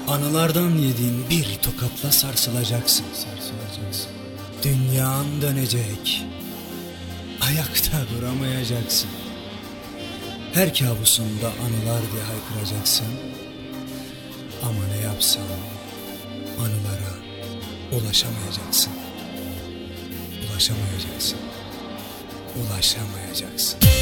Anılardan yediğin bir tokatla sarsılacaksın. Dünyan dönecek. Ayakta duramayacaksın. Her kabusunda anılar diye haykıracaksın. Ama ne yapsan anılara ulaşamayacaksın. Ulaşamayacaksın.